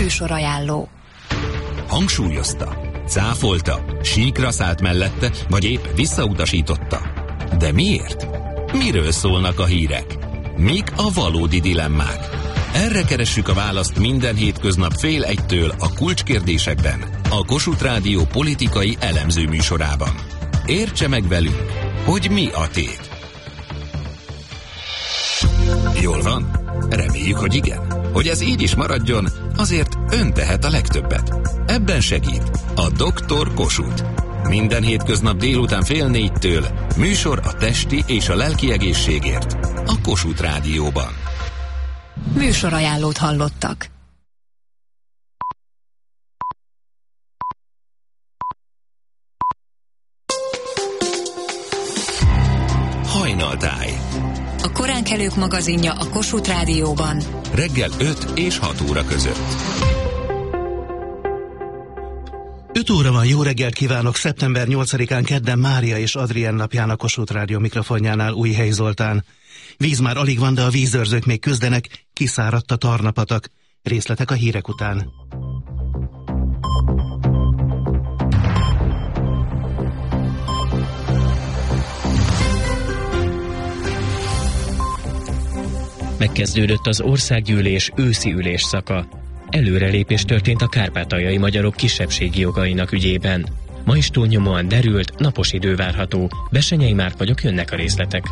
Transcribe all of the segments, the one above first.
Műsorajánló. Hangsúlyozta, cáfolta, síkra szállt mellette, vagy épp visszautasította. De miért? Miről szólnak a hírek? Mik a valódi dilemmák? Erre keressük a választ minden hétköznap 12:30 a Kulcskérdésekben, a Kossuth Rádió politikai elemző műsorában. Értse meg velünk, hogy mi a tét. Jól van? Reméljük, hogy igen. Hogy ez így is maradjon, azért ön tehet a legtöbbet. Ebben segít a Dr. Kossuth. Minden hétköznap délután 3:30 műsor a testi és a lelki egészségért a Kossuth Rádióban. Műsorajánlót hallottak. Hajnaltáj. A koránkelők magazinja a Kossuth Rádióban. Reggel 5 és 6 óra között. 5 óra van, jó reggelt kívánok! Szeptember 8-án kedden Mária és Adrien napján a Kossuth Rádió mikrofonjánál Újhely Zoltán. Víz már alig van, de a vízőrzők még küzdenek, kiszáradt a Tarna-patak. Részletek a hírek után. Megkezdődött az országgyűlés őszi ülésszaka. Előrelépés történt a kárpátaljai magyarok kisebbségi jogainak ügyében. Ma is túlnyomóan derült, napos idő várható. Bessenyei Márk vagyok, jönnek a részletek.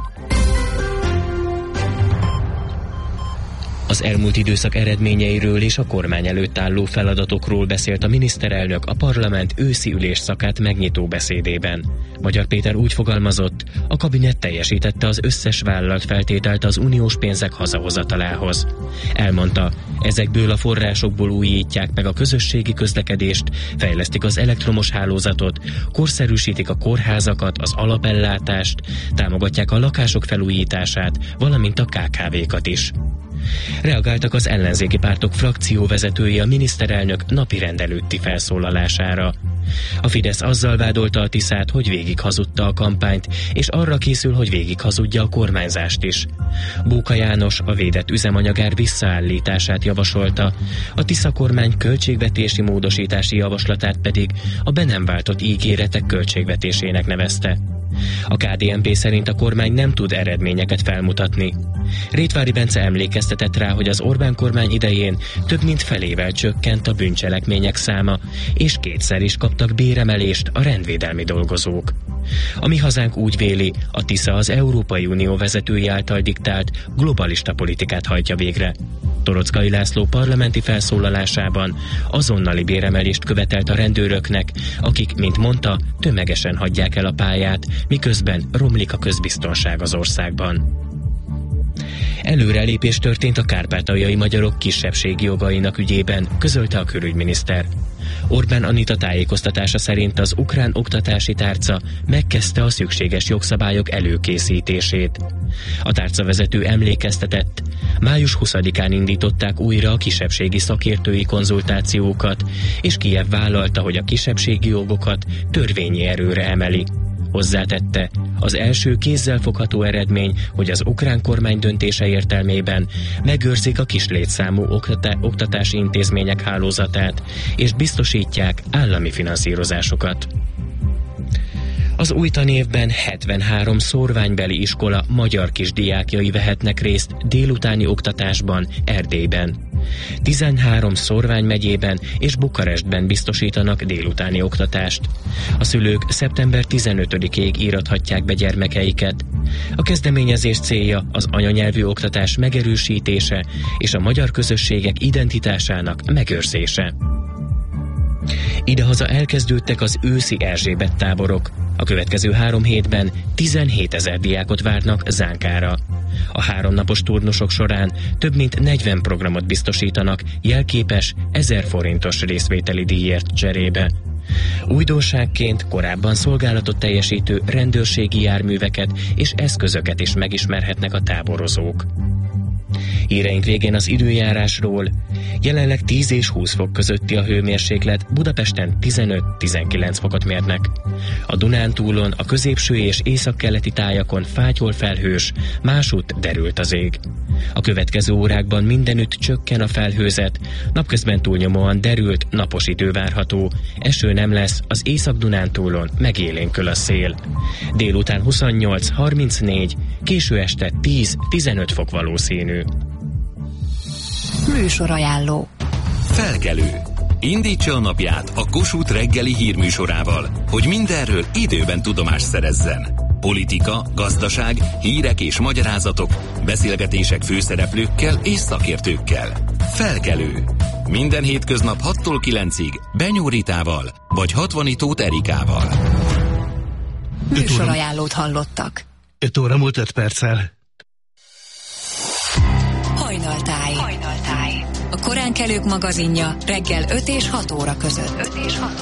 Az elmúlt időszak eredményeiről és a kormány előtt álló feladatokról beszélt a miniszterelnök a parlament őszi ülésszakát megnyitó beszédében. Magyar Péter úgy fogalmazott, a kabinet teljesítette az összes vállalt feltételt az uniós pénzek hazahozatalához. Elmondta, ezekből a forrásokból újítják meg a közösségi közlekedést, fejlesztik az elektromos hálózatot, korszerűsítik a kórházakat, az alapellátást, támogatják a lakások felújítását, valamint a KKV-kat is. Reagáltak az ellenzéki pártok frakcióvezetői a miniszterelnök napirend előtti felszólalására. A Fidesz azzal vádolta a Tiszát, hogy végig hazudta a kampányt, és arra készül, hogy végig hazudja a kormányzást is. Bóka János a védett üzemanyagár visszaállítását javasolta, a Tisza kormány költségvetési módosítási javaslatát pedig a be nem váltott ígéretek költségvetésének nevezte. A KDNP szerint a kormány nem tud eredményeket felmutatni. Rétvári Bence emlékeztetett rá, hogy az Orbán kormány idején több mint felével csökkent a bűncselekmények száma, és kétszer is kaptak béremelést a rendvédelmi dolgozók. A Mi Hazánk úgy véli, a Tisza az Európai Unió vezetői által diktált globalista politikát hajtja végre. Torockai László parlamenti felszólalásában azonnali béremelést követelt a rendőröknek, akik, mint mondta, tömegesen hagyják el a pályát, miközben romlik a közbiztonság az országban. Előrelépés történt a kárpátaljai magyarok kisebbségi jogainak ügyében, közölte a külügyminiszter. Orbán Anita tájékoztatása szerint az ukrán oktatási tárca megkezdte a szükséges jogszabályok előkészítését. A tárcavezető emlékeztetett, május 20-án indították újra a kisebbségi szakértői konzultációkat, és Kijev vállalta, hogy a kisebbségi jogokat törvényi erőre emeli. Hozzátette, az első kézzelfogható eredmény, hogy az ukrán kormány döntése értelmében megőrzik a kis létszámú oktatási intézmények hálózatát, és biztosítják állami finanszírozásokat. Az új tanévben 73 szórványbeli iskola magyar kisdiákjai vehetnek részt délutáni oktatásban Erdélyben. 13 Szorvány megyében és Bukarestben biztosítanak délutáni oktatást. A szülők szeptember 15-ig írathatják be gyermekeiket. A kezdeményezés célja az anyanyelvű oktatás megerősítése és a magyar közösségek identitásának megőrzése. Idehaza elkezdődtek az őszi Erzsébet táborok. A következő 3 hétben 17 000 diákot várnak Zánkára. A 3 napos turnusok során több mint 40 programot biztosítanak jelképes 1000 forintos részvételi díjért cserébe. Újdonságként korábban szolgálatot teljesítő rendőrségi járműveket és eszközöket is megismerhetnek a táborozók. Híreink végén az időjárásról. Jelenleg 10 és 20 fok közötti a hőmérséklet, Budapesten 15-19 fokot mérnek. A Dunántúlon, a középső és északkeleti tájakon fátyol felhős, másút derült az ég. A következő órákban mindenütt csökken a felhőzet, napközben túlnyomóan derült, napos idő várható, eső nem lesz, az Észak-Dunántúlon megélénkül a szél. Délután 28-34, késő este 10-15 fok valószínű. Műsorajánló. Felkelő. Indítsa a napját a Kossuth reggeli hírműsorával, hogy mindenről időben tudomást szerezzen. Politika, gazdaság, hírek és magyarázatok, beszélgetések főszereplőkkel és szakértőkkel. Felkelő. Minden hétköznap 6-tól 9-ig Benyó Ritával vagy Hatvanitó Erikával. Műsorajánlót hallottak. 5 óra múlt 5 perccel. Hajnaltáj. A koránkelők magazinja reggel 5 és 6 óra között.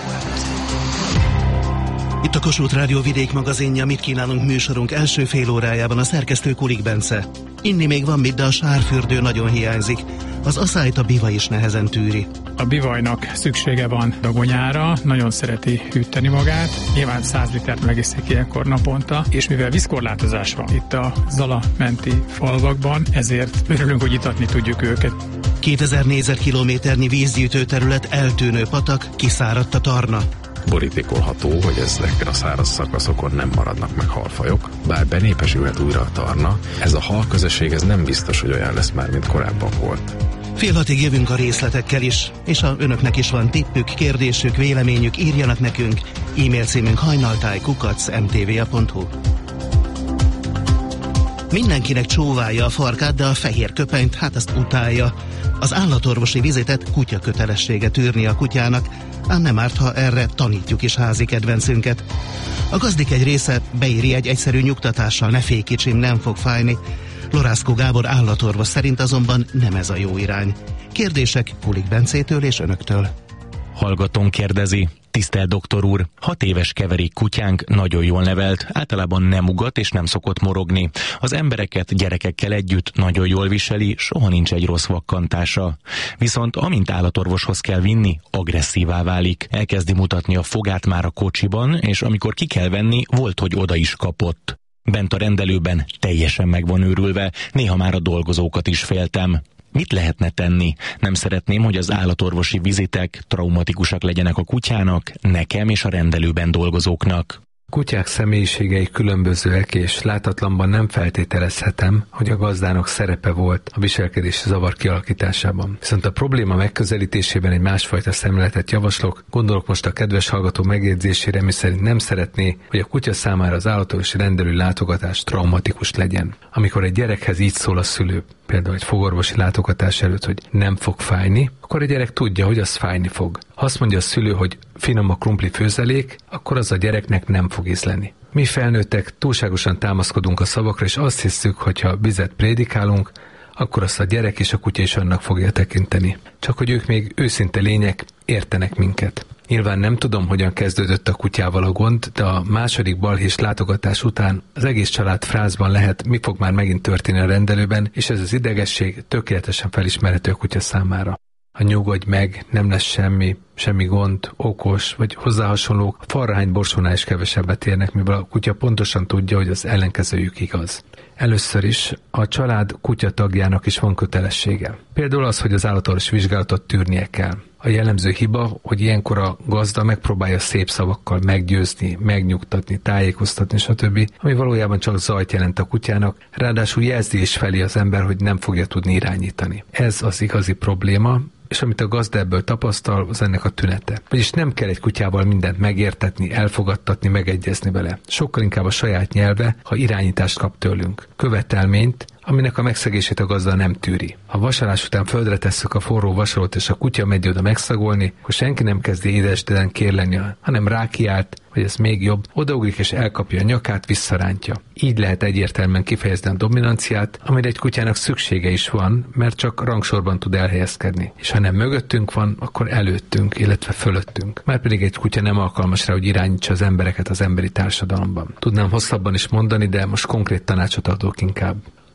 Itt a Kossuth Rádió Vidék magazinja, mit kínálunk műsorunk első fél órájában, a szerkesztő Kulik Bence. Inni még van mit, de a sárfürdő nagyon hiányzik. Az aszályt a bivaj is nehezen tűri. A bivajnak szüksége van dagonyára, nagyon szereti hűteni magát, nyilván 100 litert megiszik ilyenkor naponta, és mivel vízkorlátozás van itt a Zala menti falvakban, ezért örülünk, hogy itatni tudjuk őket. 2000 négyzetkilométernyi vízgyűjtő terület, eltűnő patak, kiszáradt a Tarna. Borítékolható, hogy ezeken a száraz szakaszokon nem maradnak meg halfajok, bár benépesülhet újra a Tarna, ez a halközösség ez nem biztos, hogy olyan lesz már, mint korábban volt. Fél 6-ig jövünk a részletekkel is, és ha önöknek is van tippük, kérdésük, véleményük, írjanak nekünk. E-mail címünk hajnaltáj@mtva.hu. Mindenkinek csóválja a farkát, de a fehér köpenyt, hát azt utálja. Az állatorvosi vizitet kutya kötelessége tűrni a kutyának, ám nem árt, ha erre tanítjuk is házi kedvencünket. A gazdik egy része beéri egy egyszerű nyugtatással, ne félj kicsim, nem fog fájni. Lorászkó Gábor állatorvos szerint azonban nem ez a jó irány. Kérdések Kulik Bencétől és önöktől. Hallgatón kérdezi: tisztelt doktor úr, 6 éves keverék kutyánk nagyon jól nevelt, általában nem ugat és nem szokott morogni. Az embereket gyerekekkel együtt nagyon jól viseli, soha nincs egy rossz vakkantása. Viszont amint állatorvoshoz kell vinni, agresszívá válik. Elkezdi mutatni a fogát már a kocsiban, és amikor ki kell venni, volt, hogy oda is kapott. Bent a rendelőben teljesen meg van őrülve, néha már a dolgozókat is féltem. Mit lehetne tenni? Nem szeretném, hogy az állatorvosi vizitek traumatikusak legyenek a kutyának, nekem és a rendelőben dolgozóknak. Kutyák személyiségei különbözőek, és látatlanban nem feltételezhetem, hogy a gazdának szerepe volt a viselkedési zavar kialakításában. Viszont a probléma megközelítésében egy másfajta szemléletet javaslok, gondolok most a kedves hallgató megjegyzésére, miszerint nem szeretné, hogy a kutya számára az állatorvosi rendelő látogatás traumatikus legyen. Amikor egy gyerekhez így szól a szülő, például egy fogorvosi látogatás előtt, hogy nem fog fájni, akkor a gyerek tudja, hogy az fájni fog. Ha azt mondja a szülő, hogy finom a krumpli főzelék, akkor az a gyereknek nem fog ízleni. Mi felnőttek túlságosan támaszkodunk a szavakra, és azt hiszük, hogy ha vizet prédikálunk, akkor azt a gyerek és a kutya is annak fogja tekinteni. Csak hogy ők még őszinte lények, értenek minket. Nyilván nem tudom, hogyan kezdődött a kutyával a gond, de a második balhés látogatás után az egész család frázban lehet, mi fog már megint történni a rendelőben, és ez az idegesség tökéletesen felismerhető a kutya számára. Ha nyugodj meg, nem lesz semmi gond, okos, vagy hozzá hasonlók, a falrahány borsónál is kevesebbet érnek, mivel a kutya pontosan tudja, hogy az ellenkezőjük igaz. Először is a család kutya tagjának is van kötelessége. Például az, hogy az állatorvosi vizsgálatot tűrnie kell. A jellemző hiba, hogy ilyenkor a gazda megpróbálja szép szavakkal meggyőzni, megnyugtatni, tájékoztatni, stb., ami valójában csak zajt jelent a kutyának, ráadásul jelzi is felé az ember, hogy nem fogja tudni irányítani. Ez az igazi probléma, és amit a gazda ebből tapasztal, az ennek a tünete. Vagyis nem kell egy kutyával mindent megértetni, elfogadtatni, megegyezni vele. Sokkal inkább a saját nyelve, ha irányítást kap tőlünk. Követelményt, aminek a megszegését a gazda nem tűri. Ha vasalás után földre tesszük a forró vasalót, és a kutya megy oda megszagolni, akkor senki nem kezdi édesdeden kérleni, hanem rákiált, hogy ez még jobb, odaugrik és elkapja a nyakát, visszarántja. Így lehet egyértelműen kifejezni a dominanciát, amire egy kutyának szüksége is van, mert csak rangsorban tud elhelyezkedni. És ha nem mögöttünk van, akkor előttünk, illetve fölöttünk. Márpedig egy kutya nem alkalmas rá, hogy irányítsa az embereket az emberi társadalomban. Tudnám hosszabban is mondani, de most konkrét tanácsot adok inkább.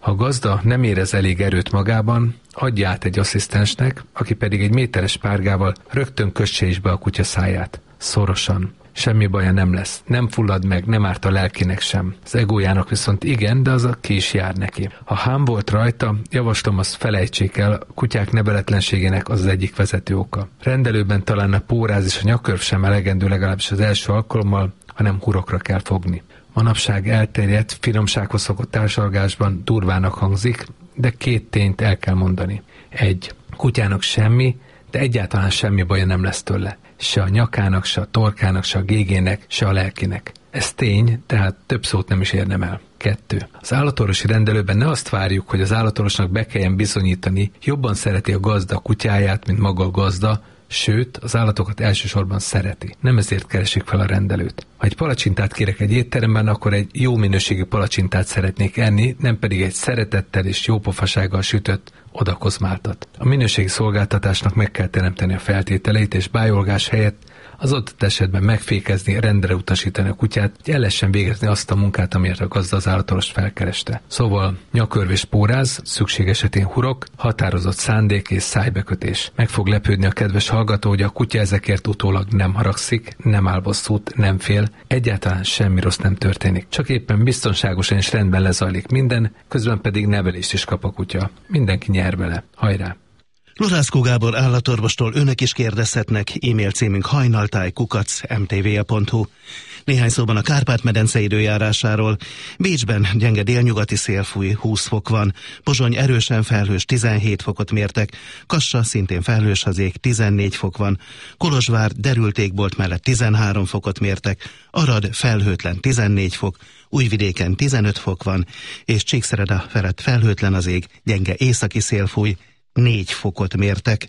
Ha a gazda nem érez elég erőt magában, adja át egy asszisztensnek, aki pedig egy méteres párgával rögtön kösse is be a kutya száját. Szorosan. Semmi baja nem lesz. Nem fullad meg, nem árt a lelkinek sem. Az egójának viszont igen, de az ki is jár neki. Ha hám volt rajta, javaslom, azt felejtsék el, a kutyák nebeletlenségének az egyik vezető oka. Rendelőben talán a póráz és a nyakörv sem elegendő, legalábbis az első alkalommal, hanem hurokra kell fogni. Manapság elterjedt, finomsághoz szokott társalgásban durvának hangzik, de 2 tényt el kell mondani. 1. Kutyának semmi, de egyáltalán semmi baja nem lesz tőle. Se a nyakának, se a torkának, se a gégének, se a lelkinek. Ez tény, tehát több szót nem is érnem el. 2. Az állatorvosi rendelőben ne azt várjuk, hogy az állatorvosnak be kelljen bizonyítani, jobban szereti a gazda a kutyáját, mint maga a gazda, sőt, az állatokat elsősorban szereti. Nem ezért keresik fel a rendelőt. Ha egy palacsintát kérek egy étteremben, akkor egy jó minőségű palacsintát szeretnék enni, nem pedig egy szeretettel és jópofasággal sütött odakozmáltat. A minőségi szolgáltatásnak meg kell teremteni a feltételeit, és bájolgás helyett az adott esetben megfékezni, rendre utasítani a kutyát, hogy el lehessen végezni azt a munkát, amiért a gazda az állatorvost felkereste. Szóval nyakörv és póráz, szükség esetén hurok, határozott szándék és szájbekötés. Meg fog lepődni a kedves hallgató, hogy a kutya ezekért utólag nem haragszik, nem áll bosszút, nem fél, egyáltalán semmi rossz nem történik. Csak éppen biztonságosan és rendben lezajlik minden, közben pedig nevelést is kap a kutya. Mindenki nyer vele. Hajrá! Lorászkó Gábor állatorvostól önök is kérdezhetnek, e-mail címünk hajnaltáj@mtva.hu. Néhány szóban a Kárpát-medence időjárásáról. Bécsben gyenge délnyugati szél fúj, 20 fok van. Pozsony erősen felhős, 17 fokot mértek. Kassa szintén felhős az ég, 14 fok van. Kolozsvár derült égbolt mellett 13 fokot mértek. Arad felhőtlen, 14 fok. Újvidéken 15 fok van. És Csíkszereda felett felhőtlen az ég, gyenge északi szél fúj, 4 fokot mértek.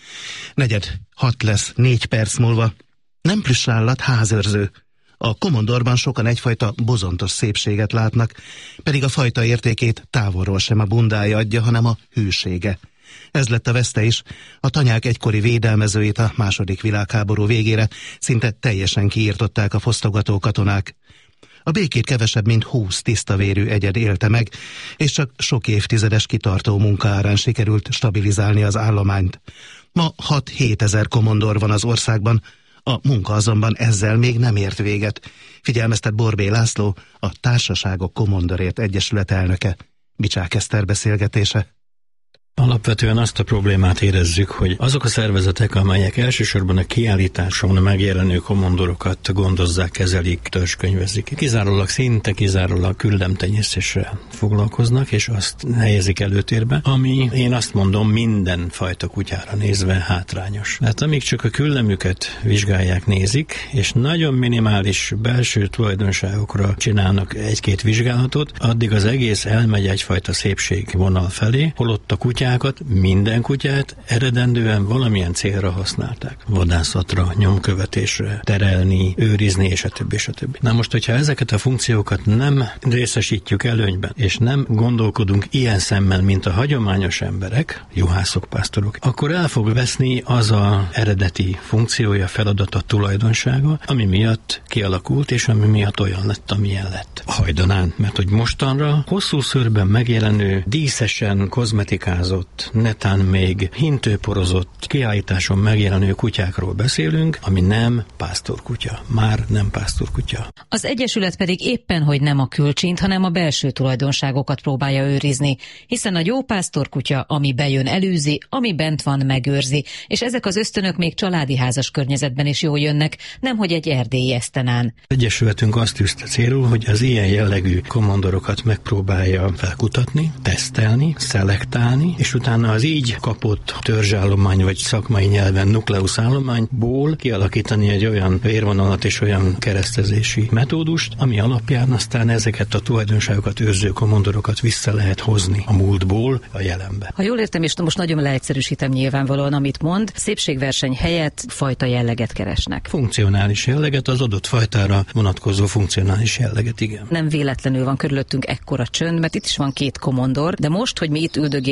4:06 lesz 4 perc múlva. Nem plüss állat, házőrző. A komondorban sokan egyfajta bozontos szépséget látnak, pedig a fajta értékét távolról sem a bundája adja, hanem a hűsége. Ez lett a veszte is. A tanyák egykori védelmezőit a II. Világháború végére szinte teljesen kiirtották a fosztogató katonák. A békét kevesebb, mint 20 tisztavérű egyed élte meg, és csak sok évtizedes kitartó munka árán sikerült stabilizálni az állományt. Ma 6-7 ezer komondor van az országban, a munka azonban ezzel még nem ért véget, figyelmeztet Borbély László, a Társaságok Komondorért Egyesület elnöke. Bicsák Eszter beszélgetése. Alapvetően azt a problémát érezzük, hogy azok a szervezetek, amelyek elsősorban a kiállításon megjelenő komondorokat gondozzák, kezelik, törzskönyvezik, szinte kizárólag küllemtenyésztéssel foglalkoznak, és azt helyezik előtérbe, ami én azt mondom mindenfajta kutyára nézve hátrányos. Hát amíg csak a küllemüket vizsgálják, nézik, és nagyon minimális belső tulajdonságokra csinálnak 1-2 vizsgálatot, addig az egész elmegy egyfajta szépségvonal felé, holott a kutyákat, minden kutyát eredendően valamilyen célra használták. Vadászatra, nyomkövetésre, terelni, őrizni, és a többi, és a többi. Na most, hogyha ezeket a funkciókat nem részesítjük előnyben, és nem gondolkodunk ilyen szemmel, mint a hagyományos emberek, juhászok, pásztorok, akkor el fog veszni az a eredeti funkciója, feladata, tulajdonsága, ami miatt kialakult, és ami miatt olyan lett, amilyen lett. Hajdanán, mert hogy mostanra hosszú szőrben megjelenő, díszesen kozmetikázott, netán még hintőporozott, kiállításon megjelenő kutyákról beszélünk, ami nem pásztorkutya. Már nem pásztorkutya. Az Egyesület pedig éppen, hogy nem a külcsint, hanem a belső tulajdonságokat próbálja őrizni, hiszen a jó pásztorkutya, ami bejön, elűzi, ami bent van, megőrzi, és ezek az ösztönök még családi házas környezetben is jól jönnek, nemhogy egy erdélyi esztenán. Egyesületünk azt tűzte célul, hogy az ilyen jellegű komondorokat megpróbálja felkutatni, tesztelni, szelektálni, és utána az így kapott törzsállomány, vagy szakmai nyelven nukleuszállományból kialakítani egy olyan vérvonalat és olyan keresztezési metódust, ami alapján aztán ezeket a tulajdonságokat őrző komondorokat vissza lehet hozni a múltból a jelenbe. Ha jól értem, és most nagyon leegyszerűsítem nyilvánvalóan, amit mond, szépségverseny helyett fajta jelleget keresnek. Funkcionális jelleget, az adott fajtára vonatkozó funkcionális jelleget, igen. Nem véletlenül van körülöttünk ekkora csönd, mert itt is van 2 komondor, de most, hogy mi itt üldögélünk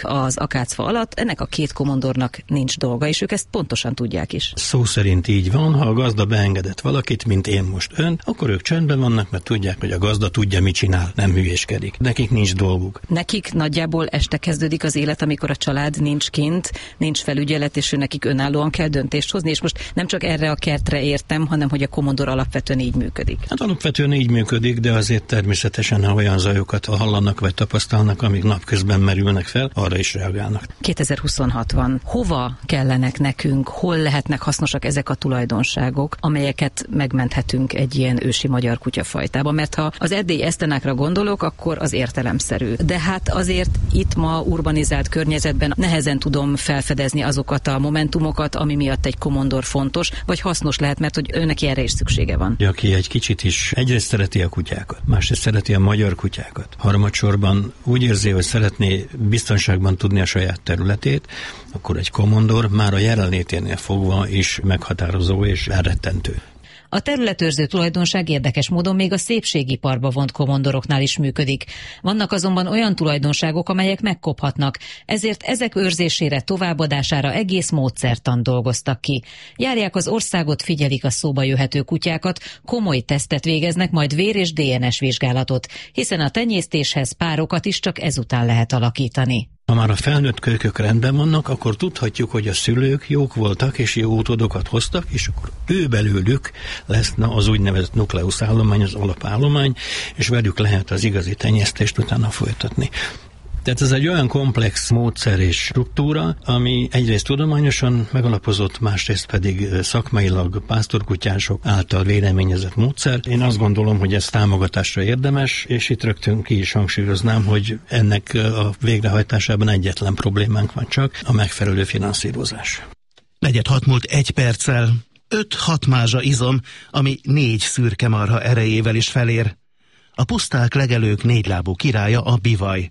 az akácfa alatt, ennek a két komondornak nincs dolga, és ők ezt pontosan tudják is. Szó szerint így van, ha a gazda beengedett valakit, mint én most ön, akkor ők csendben vannak, mert tudják, hogy a gazda tudja, mit csinál, nem hülyéskedik. Nekik nincs dolguk. Nekik nagyjából este kezdődik az élet, amikor a család nincs kint, nincs felügyelet, és nekik önállóan kell döntést hozni, és most nem csak erre a kertre értem, hanem hogy a komondor alapvetően így működik. Hát alapvetően így működik, de azért természetesen, ha olyan zajokat hallanak vagy tapasztalnak, amik napközben merülnek fel, arra is reagálnak. 2026 van. Hova kellenek nekünk, hol lehetnek hasznosak ezek a tulajdonságok, amelyeket megmenthetünk egy ilyen ősi magyar kutyafajtában? Mert ha az erdélyi esztenákra gondolok, akkor az értelemszerű. De hát azért itt ma urbanizált környezetben nehezen tudom felfedezni azokat a momentumokat, ami miatt egy komondor fontos, vagy hasznos lehet, mert hogy őnek erre is szüksége van. Aki egy kicsit is egyrészt szereti a kutyákat, másrészt szereti a magyar kutyákat. Harmadsorban úgy érzi, hogy szeretné biztonságban tudni a saját területét, akkor egy komondor már a jelenléténél fogva is meghatározó és elrettentő. A területőrző tulajdonság érdekes módon még a szépségiparba vont komondoroknál is működik. Vannak azonban olyan tulajdonságok, amelyek megkophatnak, ezért ezek őrzésére, továbbadására egész módszertant dolgoztak ki. Járják az országot, figyelik a szóba jöhető kutyákat, komoly tesztet végeznek, majd vér- és DNS vizsgálatot, hiszen a tenyésztéshez párokat is csak ezután lehet alakítani. Ha már a felnőtt kölykök rendben vannak, akkor tudhatjuk, hogy a szülők jók voltak és jó utódokat hoztak, és akkor ő belőlük lesz az úgynevezett nukleuszállomány, az alapállomány, és velük lehet az igazi tenyésztést utána folytatni. Tehát ez egy olyan komplex módszer és struktúra, ami egyrészt tudományosan megalapozott, másrészt pedig szakmailag pásztorkutyások által véleményezett módszer. Én azt gondolom, hogy ez támogatásra érdemes, és itt rögtön ki is hangsúlyoznám, hogy ennek a végrehajtásában egyetlen problémánk van csak, a megfelelő finanszírozás. 4:06 múlt 1 perccel, 5-6 mázsa izom, ami 4 szürke marha erejével is felér. A puszták legelők négylábú királya a bivaj.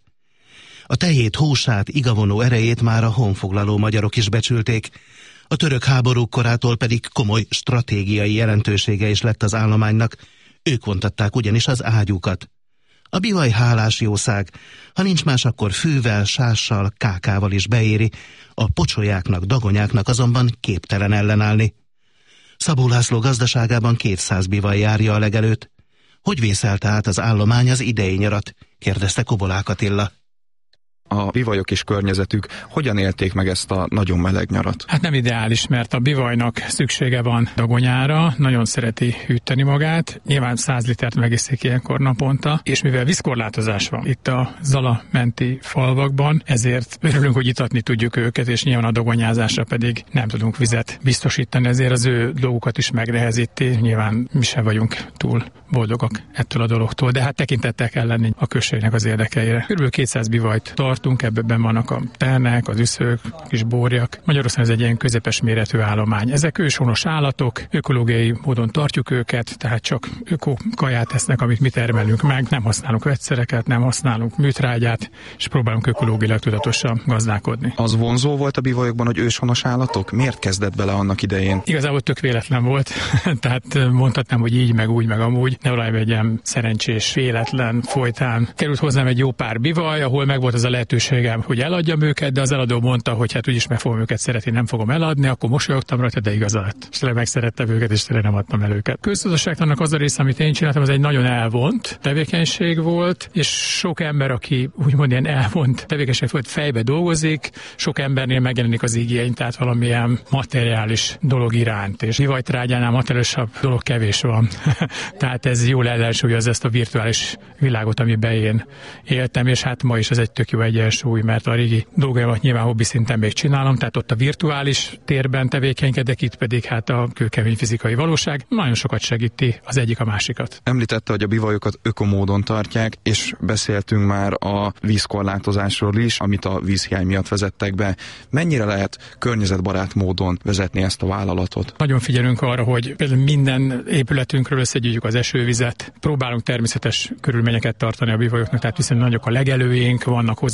A tejét, húsát, igavonó erejét már a honfoglaló magyarok is becsülték, a török háborúk korától pedig komoly stratégiai jelentősége is lett az állománynak, ők vontatták ugyanis az ágyúkat. A bivaj hálás jószág, ha nincs más, akkor fűvel, sással, kákával is beéri, a pocsolyáknak, dagonyáknak azonban képtelen ellenállni. Szabó László gazdaságában 200 bivaj járja a legelőt. Hogy vészelte át az állomány az idei nyarat? Kérdezte Kobolák Attila. A bivajok és környezetük hogyan élték meg ezt a nagyon meleg nyarat? Hát nem ideális, mert a bivajnak szüksége van dagonyára, nagyon szereti hűteni magát, nyilván 100 litert megiszik ilyenkor naponta, és mivel vízkorlátozás van itt a Zala menti falvakban, ezért örülünk, hogy itatni tudjuk őket, és nyilván a dagonyázásra pedig nem tudunk vizet biztosítani, ezért az ő dolgukat is megnehezíti, nyilván mi sem vagyunk túl boldogak ettől a dologtól, de hát tekintettel kell lenni a községnek az érdekeire. Körülbelül 200 bivajt tartunk, ebben vannak a ternek, az üszők, kis borjak. Magyarországon ez egy ilyen közepes méretű állomány. Ezek őshonos állatok, ökológiai módon tartjuk őket, tehát csak ökokaját esznek, amit mi termelünk meg, nem használunk vegyszereket, nem használunk műtrágyát, és próbálunk ökológiailag tudatosan gazdálkodni. Az vonzó volt a bivajokban, hogy őshonos állatok? Miért kezdett bele annak idején? Igazából tök véletlen volt, tehát mondhatnám, hogy így, meg úgy, meg amúgy, de valami egy ilyen szerencsés, véletlen folytán került hozzám egy jó pár bivaj, ahol megvolt az a lehetőségem, hogy eladjam őket, de az eladó mondta, hogy hát úgyis meg fogom őket szeretni, nem fogom eladni, akkor mosolyogtam rajta, de igaza lett. És tényleg megszerettem őket, és tényleg nem adtam el őket. Közgazdaságtannak az a része, amit én csináltam, az egy nagyon elvont tevékenység volt, és sok ember, aki úgymond ilyen elvont tevékenység volt, fejbe dolgozik, sok embernél megjelenik az igény, tehát valamilyen materiális dolog iránt, és bivajtrágyánál materiálisabb dolog kevés van. Tehát ez jól ellensúlyozza ezt a virtuális világot, amiben én éltem, és hát ma is ez egy tök jó egyensúly, mert a régi dolgaimat nyilván hobbi szinten még csinálom, tehát ott a virtuális térben tevékenykedek, itt pedig hát a kőkemény fizikai valóság nagyon sokat segíti az egyik a másikat. Említette, hogy a bivajokat ökomódon tartják, és beszéltünk már a vízkorlátozásról is, amit a vízhiány miatt vezettek be. Mennyire lehet környezetbarát módon vezetni ezt a vállalatot? Nagyon figyelünk arra, hogy például minden épületünkről összegyűjtjük az esővizet, próbálunk természetes körülményeket tartani a bivajoknak, tehát viszont nagyok a legelőink, vannak hozzá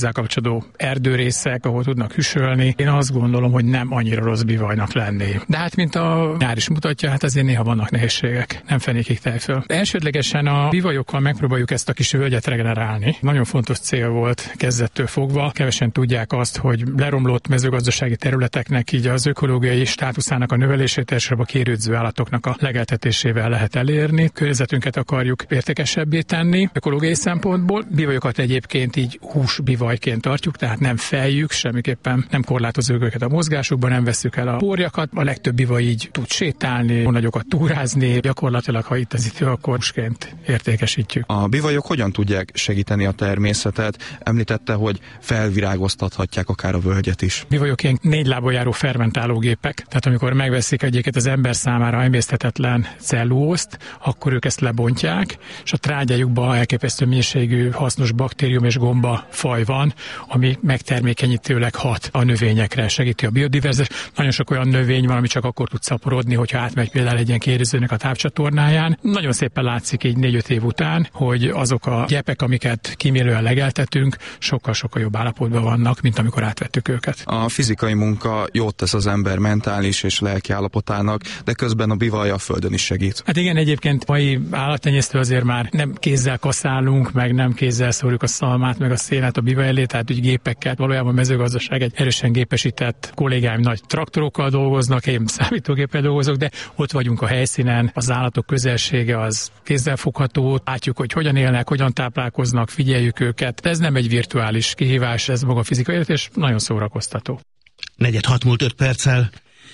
hozzá kapcsolódó erdőrészek, ahol tudnak hűsölni. Én azt gondolom, hogy nem annyira rossz bivajnak lenni. De hát, mint a nyár is mutatja, hát azért néha vannak nehézségek. Nem fenékig tejföl. Elsődlegesen a bivajokkal megpróbáljuk ezt a kis völgyet regenerálni. Nagyon fontos cél volt kezdettől fogva. Kevesen tudják azt, hogy leromlott mezőgazdasági területeknek így az ökológiai státuszának a növelését, elsősorban a kérődző állatoknak a legeltetésével lehet elérni. Környezetünket akarjuk értékesebbé tenni ökológiai szempontból. Bivajokat egyébként így húsbivajként tartjuk, tehát nem feljük, semmiképpen nem korlátozunk őket a mozgásukban, nem vesszük el a porjakat. A legtöbb bivaj így tud sétálni, nagyokat túrázni, gyakorlatilag, ha itt az idő, akkor húsként értékesítjük. A bivajok hogyan tudják segíteni a természetet? Említette, hogy felvirágoztathatják akár a völgyet is. Bivajok ilyen 4 lábon járó fermentálógépek, tehát amikor megveszik egyiket az ember számára emészthetetlen cellulózt, akkor ők ezt lebontják, és a trágyájukban elképesztő mennyiségű hasznos baktérium és gomba faj van, ami megtermékenyítőleg hat a növényekre, segíti a biodiverzitást. Nagyon sok olyan növény van, ami csak akkor tud szaporodni, hogyha átmegy például egy ilyen kérőzőnek a tápcsatornáján. Nagyon szépen látszik így 4-5 év után, hogy azok a gyepek, amiket kímélően legeltetünk, sokkal-sokkal jobb állapotban vannak, mint amikor átvettük őket. A fizikai munka jót tesz az ember mentális és lelki állapotának, de közben a bivaj a földön is segít. Hát igen, egyébként mai állattenyésztő azért már nem kézzel kaszálunk, meg nem kézzel szórjuk a szalmát, meg a szénát a bivaj elé, tehát úgy gépekkel. Valójában a mezőgazdaság egy erősen gépesített, kollégáim nagy traktorokkal dolgoznak, én számítógéppel dolgozok, de ott vagyunk a helyszínen, az állatok közelsége az kézzelfogható, látjuk, hogy hogyan élnek, hogyan táplálkoznak, figyeljük őket. De ez nem egy virtuális kihívás, ez maga a fizikai élet, és nagyon szórakoztató. 4:06 múlt 5 perccel.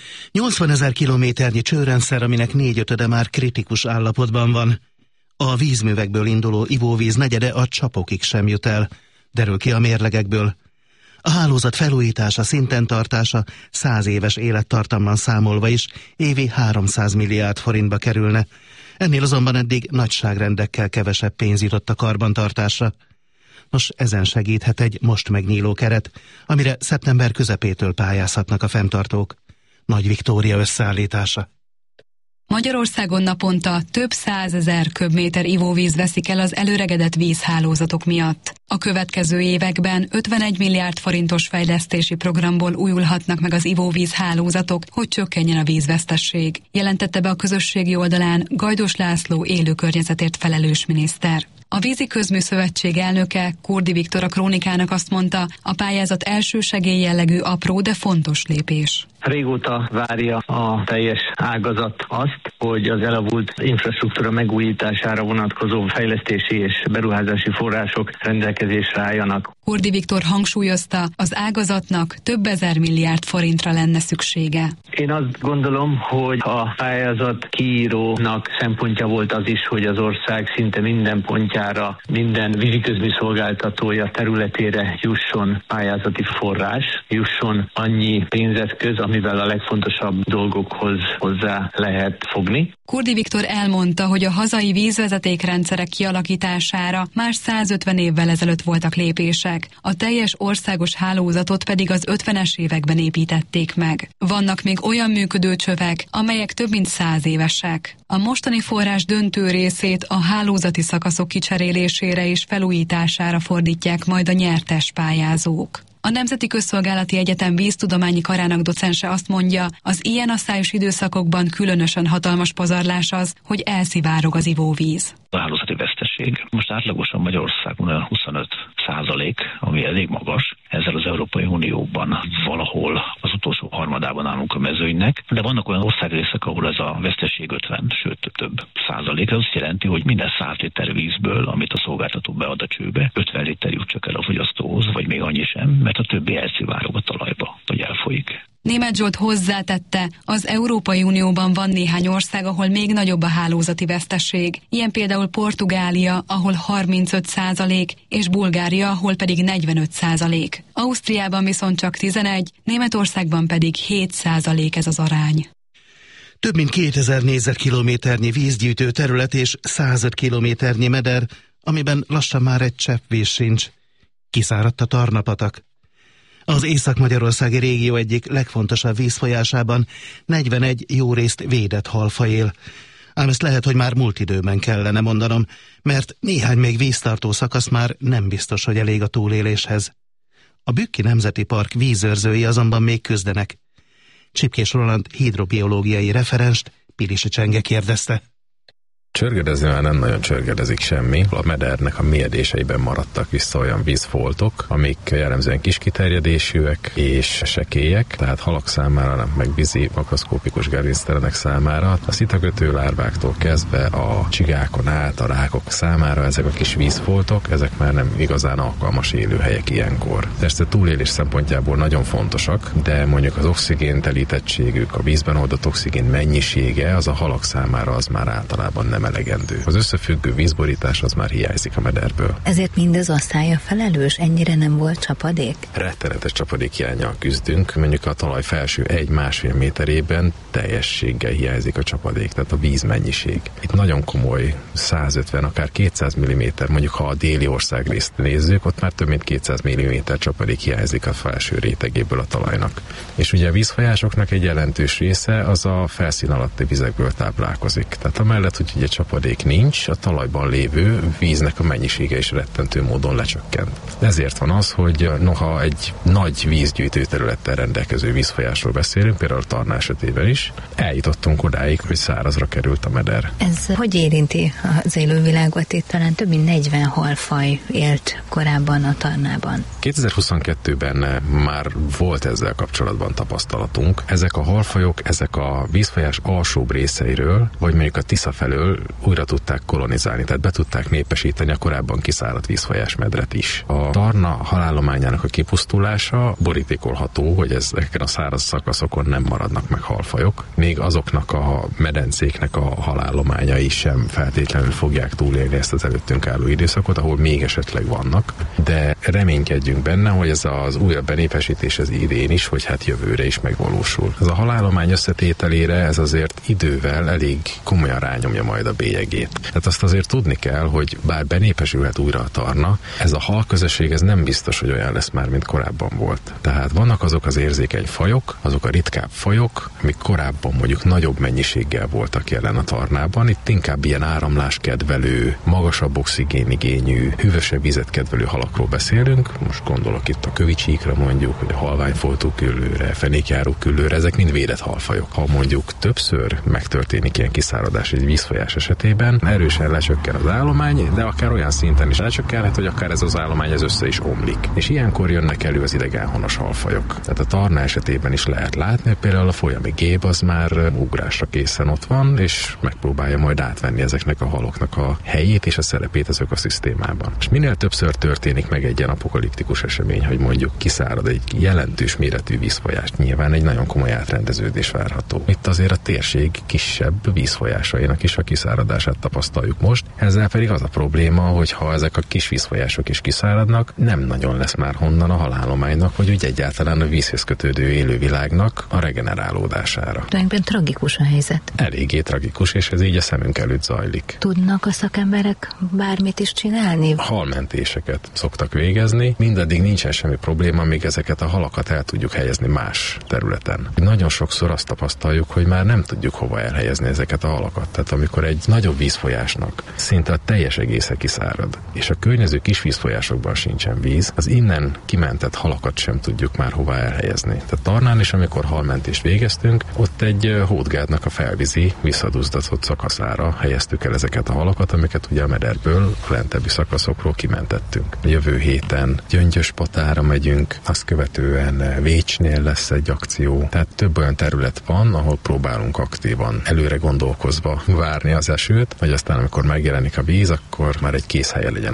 80 000 kilométernyi csőrendszer, aminek 4/5 már kritikus állapotban van. A vízművekből induló ivóvíz negyede a csapokig sem jut el, derül ki a mérlegekből. A hálózat felújítása, szinten tartása 100 éves élettartamban számolva is évi 300 milliárd forintba kerülne. Ennél azonban eddig nagyságrendekkel kevesebb pénz jutott a karbantartásra. Nos, ezen segíthet egy most megnyíló keret, amire szeptember közepétől pályázhatnak a fenntartók. Nagy Viktória összeállítása. Magyarországon naponta több 100 000 köbméter ivóvíz veszik el az előregedett vízhálózatok miatt. A következő években 51 milliárd forintos fejlesztési programból újulhatnak meg az ivóvízhálózatok, hogy csökkenjen a vízvesztesség, jelentette be a közösségi oldalán Gajdos László élő környezetért felelős miniszter. A Vízi Közműszövetség elnöke, Kurdi Viktor a Krónikának azt mondta, a pályázat első segélyjellegű, apró, de fontos lépés. Régóta várja a teljes ágazat azt, hogy az elavult infrastruktúra megújítására vonatkozó fejlesztési és beruházási források rendelkezésre álljanak. Kurdi Viktor hangsúlyozta, az ágazatnak több ezer milliárd forintra lenne szüksége. Én azt gondolom, hogy a pályázat kiírónak szempontja volt az is, hogy az ország szinte minden pontjára, minden víziközműszolgáltatója területére jusson pályázati forrás, jusson annyi pénzeszköz, amivel a legfontosabb dolgokhoz hozzá lehet fogni. Kurdi Viktor elmondta, hogy a hazai vízvezetékrendszerek kialakítására már 150 évvel ezelőtt voltak lépések, a teljes országos hálózatot pedig az 50-es években építették meg. Vannak még olyan működőcsövek, amelyek több mint 100 évesek. A mostani forrás döntő részét a hálózati szakaszok kicserélésére és felújítására fordítják majd a nyertes pályázók. A Nemzeti Közszolgálati Egyetem víztudományi karának docense azt mondja, az ilyen asszályos időszakokban különösen hatalmas pazarlás az, hogy elszivárog az ivóvíz. A hálózati veszteség most átlagosan Magyarországon olyan 25%, ami elég magas. Ezzel az Európai Unióban valahol az utolsó harmadában állunk a mezőnynek, de vannak olyan országrészek, ahol ez a veszteség 50, sőt több százalék. Ez azt jelenti, hogy minden 100 liter vízből, amit a szolgáltató bead a csőbe, 50 liter jut csak el a fogyasztóhoz, vagy még annyi sem, mert a többi elszivárog a talajba, vagy elfolyik. Németh Zsolt hozzátette, az Európai Unióban van néhány ország, ahol még nagyobb a hálózati veszteség. Ilyen például Portugália, ahol 35%, és Bulgária, ahol pedig 45%. Ausztriában viszont csak 11%, Németországban pedig 7% ez az arány. Több mint 2000 négyzetkilométernyi vízgyűjtő terület és 105 kilométernyi meder, amiben lassan már egy csepp víz sincs. Kiszáradt a Tarna-patak. Az észak-magyarországi régió egyik legfontosabb vízfolyásában 41 jórészt védett halfaj él. Ám ezt lehet, hogy már múlt időben kellene mondanom, mert néhány még víztartó szakasz már nem biztos, hogy elég a túléléshez. A Bükki Nemzeti Park vízőrzői azonban még küzdenek. Csipkés Roland hidrobiológiai referenst Pilisi Csenge kérdezte. Csörgedezni már nem nagyon csörgedezik semmi. A medernek a mélyedéseiben maradtak vissza olyan vízfoltok, amik jellemzően kis kiterjedésűek és sekélyek, tehát halak számára, meg vízi makroszkópikus gerinctelenek számára, a szitakötő lárváktól kezdve a csigákon át a rákok számára ezek a kis vízfoltok, ezek már nem igazán alkalmas élőhelyek ilyenkor. Persze túlélés szempontjából nagyon fontosak, de mondjuk az oxigén telítettségük, a vízben oldott oxigén mennyisége az a halak számára az már általában nem elegendő. Az összefüggő vízborítás az már hiányzik a mederből. Ezért mindez osztálya felelős? Ennyire nem volt csapadék? Rettenetes csapadékhiánnyal küzdünk. Mondjuk a talaj felső 1-1,5 méterében teljességgel hiányzik a csapadék, tehát a vízmennyiség. Itt nagyon komoly 150, akár 200 mm, mondjuk ha a déli országrészt nézzük, ott már több mint 200 mm csapadék hiányzik a felső rétegéből a talajnak. És ugye a vízfolyásoknak egy jelentős része az a felszín alatti vizekből táplálkozik. Tehát amellett, hogy ugye csapadék nincs, a talajban lévő víznek a mennyisége is rettentő módon lecsökkent. Ezért van az, hogy noha egy nagy vízgyűjtő területtel rendelkező vízfolyásról beszélünk, például a Tarna esetében is, eljutottunk odáig, hogy szárazra került a meder. Ez hogy érinti az élővilágot? Itt talán több mint 40 halfaj élt korábban a Tarnában. 2022-ben már volt ezzel kapcsolatban tapasztalatunk. Ezek a halfajok, ezek a vízfolyás alsóbb részeiről, vagy mondjuk a Tisza felől újra tudták kolonizálni, tehát be tudták népesíteni a korábban kiszáradt vízfolyásmedret is. A Tarna halállományának a kipusztulása borítékolható, hogy ezeken a száraz szakaszokon nem maradnak meg halfajok, még azoknak a medencéknek a halállományai sem feltétlenül fogják túlélni ezt az előttünk álló időszakot, ahol még esetleg vannak, de reménykedjünk benne, hogy ez az újabb benépesítés az idén is, vagy hát jövőre is megvalósul. Ez a halállomány összetételére ez azért idővel elég komolyan rányomja majd a bélyegét. Tehát azt azért tudni kell, hogy bár benépesülhet újra a Tarna, ez a halközösség ez nem biztos, hogy olyan lesz már, mint korábban volt. Tehát vannak azok az érzékeny fajok, azok a ritkább fajok, amik korábban mondjuk nagyobb mennyiséggel voltak jelen a Tarnában. Itt inkább ilyen áramláskedvelő, magasabb oxigénigényű, hűvösebb vizet kedvelő halakról beszélünk. Most gondolok itt a kövicsíkra mondjuk, vagy a halványfoltú küllőre, fenékjáró küllőre, ezek mind védett halfajok. Ha mondjuk többször megtörténik ilyen kiszáradás egy vízfolyás esetében, erősen lecsökken az állomány, de akár olyan szinten is lecsökkenhet, hogy akár ez az állomány ez össze is omlik. És ilyenkor jönnek elő az idegenhonos halfajok. Tehát a Tarna esetében is lehet látni, például a folyami gép az már ugrásra készen ott van, és megpróbálja majd átvenni ezeknek a haloknak a helyét és a szerepét az ökoszisztémában. És minél többször történik meg egy ilyen apokaliptikus esemény, hogy mondjuk kiszárad egy jelentős méretű vízfolyás, nyilván egy nagyon komoly átrendeződés várható. Itt azért a térség kisebb vízfolyásainak is a kiszáradását tapasztaljuk most. Ezzel pedig az a probléma, hogy ha ezek a kis vízfolyások is kiszáradnak, nem nagyon lesz már honnan a halállománynak, vagy úgy egyáltalán a vízhez kötődő élővilágnak a regenerálódására. Tulajdonképpen tragikus a helyzet. Eléggé tragikus, és ez így a szemünk előtt zajlik. Tudnak a szakemberek bármit is csinálni? Halmentéseket szoktak végezni, mindaddig nincsen semmi probléma, amíg ezeket a halakat el tudjuk helyezni más területen. Nagyon sokszor azt tapasztaljuk, hogy már nem tudjuk hova elhelyezni ezeket a halakat. Tehát amikor egy nagyobb vízfolyásnak szinte a teljes egésze kiszárad, és a környező kis vízfolyásokban sincsen víz, az innen kimentett halakat sem tudjuk már hova elhelyezni. Tehát Tarnán is, amikor halmentést végeztünk, ott egy hódgádnak a felvízi, visszaduzdatott szakaszára helyeztük el ezeket a halakat, amiket ugye a mederből a lentebbi szakaszokról kimentettünk. A jövő héten Gyöngyöspatára megyünk, azt követően Vécsnél lesz egy akció. Tehát több olyan terület van, ahol próbálunk aktívan előre gondolkozva várni az esőt, hogy aztán amikor megjelenik a víz, akkor már egy kész helye legyen